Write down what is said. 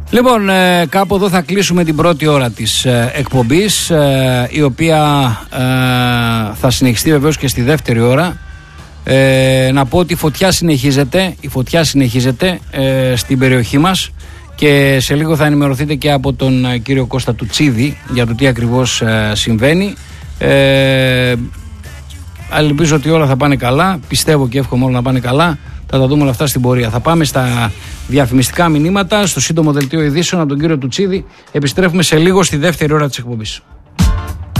Λοιπόν, κάπου εδώ θα κλείσουμε την πρώτη ώρα της εκπομπής, η οποία θα συνεχιστεί βεβαίως και στη δεύτερη ώρα. Να πω ότι η φωτιά συνεχίζεται στην περιοχή μας και σε λίγο θα ενημερωθείτε και από τον κύριο Κώστα Τουτσίδη για το τι ακριβώς συμβαίνει. Ελπίζω ότι όλα θα πάνε καλά, πιστεύω και εύχομαι όλα να πάνε καλά. Θα τα δούμε όλα αυτά στην πορεία. Θα πάμε στα διαφημιστικά μηνύματα, στο σύντομο δελτίο ειδήσεων από τον κύριο Τουτσίδη. Επιστρέφουμε σε λίγο στη δεύτερη ώρα της εκπομπής.